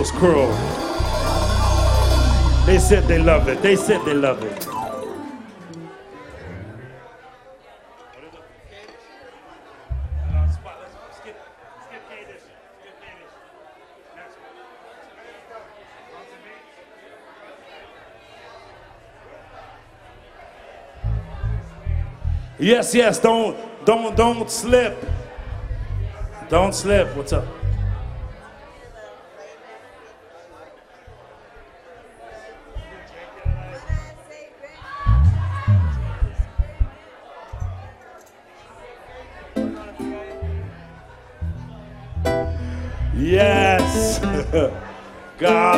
Eagles crew. They said they love it. They said they love it. Yes, yes, don't slip. Don't slip. What's up? Yes. God.